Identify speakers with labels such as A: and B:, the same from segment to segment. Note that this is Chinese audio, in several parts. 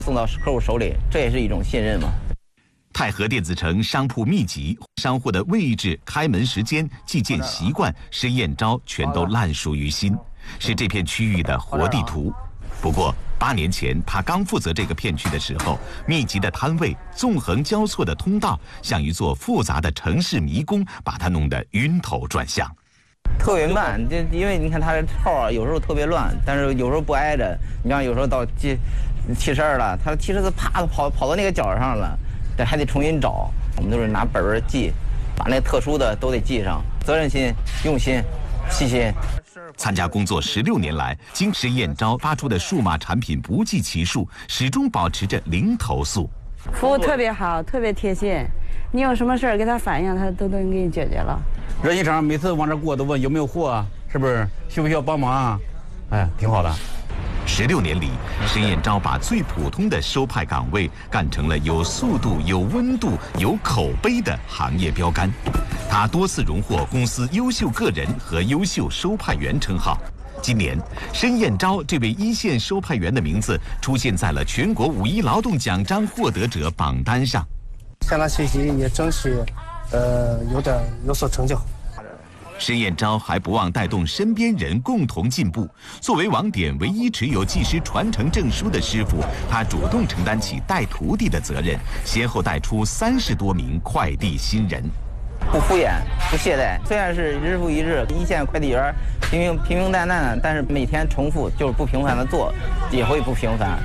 A: 送到客户手里，这也是一种信任嘛。
B: 太和电子城商铺密集，商户的位置、开门时间、寄件习惯、申验招全都烂熟于心，是这片区域的活地图。不过8年前他刚负责这个片区的时候，密集的摊位、纵横交错的通道，像一座复杂的城市迷宫，把他弄得晕头转向。
A: 特别慢，因为你看他这号啊，有时候特别乱，但是有时候不挨着。你像有时候到72了，他汽车子啪跑到那个角上了。这还得重新找，我们都是拿本本记，把那特殊的都得记上，责任心、用心、细心。
B: 参加工作16年来，经申验招发出的数码产品不计其数，始终保持着0投诉。
C: 服务特别好，特别贴心，你有什么事儿给他反映，他都能给你解决了。
D: 热心肠，每次往这过都问有没有货啊，是不是需不需要帮忙啊？哎，挺好的。
B: 16年里，申验招把最普通的收派岗位干成了有速度、有温度、有口碑的行业标杆。他多次荣获公司优秀个人和优秀收派员称号。今年，申验招这位一线收派员的名字出现在了全国5·1劳动奖章获得者榜单上。
E: 向他学习，也争取，有所成就。
B: 申验招还不忘带动身边人共同进步。作为网点唯一持有技师传承证书的师傅，他主动承担起带徒弟的责任，先后带出30多名快递新人。
A: 不敷衍，不懈怠。虽然是日复一日，一线快递员平平淡淡的，但是每天重复，就是不平凡的做，也会不平凡。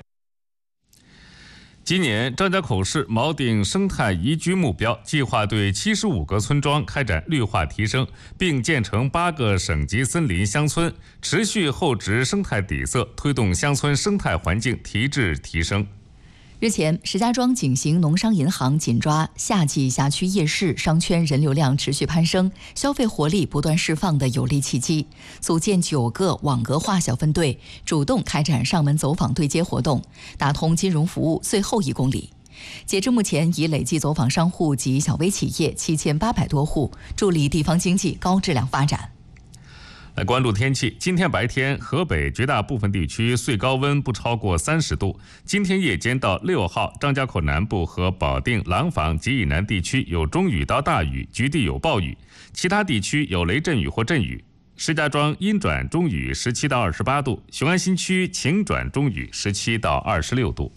F: 今年张家口市锚定生态宜居目标，计划对75个村庄开展绿化提升，并建成8个省级森林乡村，持续厚植生态底色，推动乡村生态环境提质提升。
G: 日前，石家庄景行农商银行紧抓夏季辖区夜市商圈人流量持续攀升、消费活力不断释放的有利契机，组建9个网格化小分队，主动开展上门走访对接活动，打通金融服务最后1公里。截至目前，已累计走访商户及小微企业7800多户，助力地方经济高质量发展。
F: 来关注天气，今天白天河北绝大部分地区最高温不超过30度。今天夜间到6号，张家口南部和保定、廊坊及以南地区有中雨到大雨，局地有暴雨，其他地区有雷阵雨或阵雨。石家庄阴转中雨17到28度，雄安新区晴转中雨17到26度。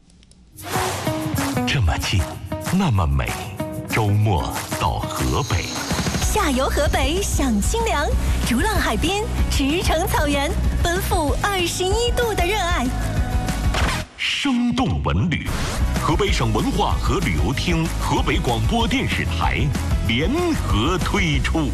B: 这么近，那么美，周末到河北。
H: 下游河北享清凉，逐浪海边，驰骋草原，奔赴21度的热爱。
B: 生动文旅，河北省文化和旅游厅、河北广播电视台联合推出。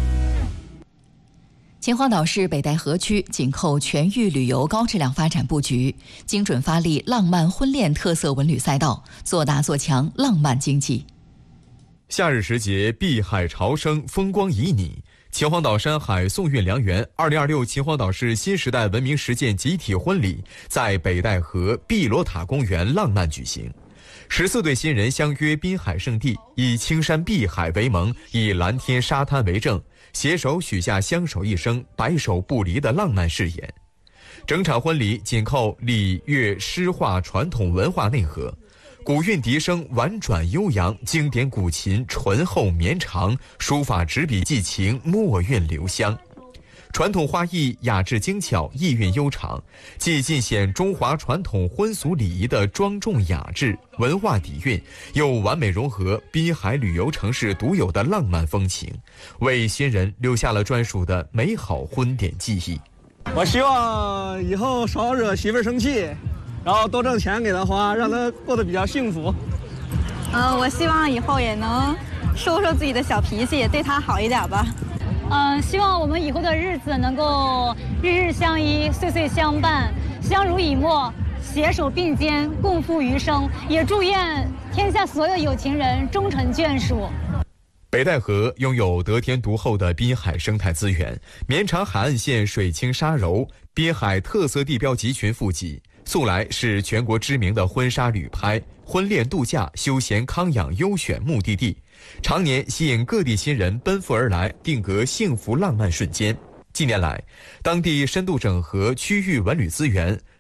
G: 秦皇岛市北戴河区紧扣全域旅游高质量发展布局，精准发力浪漫婚恋特色文旅赛道，做大做强浪漫经济。
I: 夏日时节，碧海潮生，风光旖旎。秦皇岛山海颂韵良缘2026秦皇岛市新时代文明实践集体婚礼在北戴河碧螺塔公园浪漫举行。14对新人相约滨海圣地，以青山碧海为盟，以蓝天沙滩为证，携手许下相守一生、白首不离的浪漫誓言。整场婚礼紧扣礼乐诗画传统文化内核。古韵笛声婉转悠扬，经典古琴醇厚绵长，书法执笔寄情，墨韵留香。传统花艺雅致精巧，意韵悠长，既尽显中华传统婚俗礼仪的庄重雅致、文化底蕴，又完美融合滨海旅游城市独有的浪漫风情，为新人留下了专属的美好婚典记忆。
J: 我希望以后少惹媳妇儿生气，然后多挣钱给她花，让她过得比较幸福。
K: 我希望以后也能收收自己的小脾气，对她好一点吧。
L: 希望我们以后的日子能够日日相依，岁岁相伴，相濡以沫，携手并肩，共赴余生。也祝愿天下所有有情人终成眷属。
I: 北戴河拥有得天独厚的滨海生态资源，绵长海岸线水清沙柔，滨海特色地标集群富集，素来是全国知名的婚纱旅拍、婚恋度假、休闲康养优选目的地，常年吸引各地新人奔赴而来，定格幸福浪漫瞬间。近年来，当地深度整合区域文旅资源，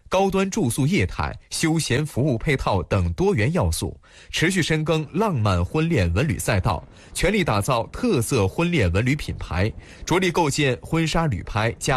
I: 高端住宿业态、休闲服务配套等多元要素，持续深耕浪漫婚恋文旅赛道，全力打造特色婚恋文旅品牌，着力构建婚纱旅拍加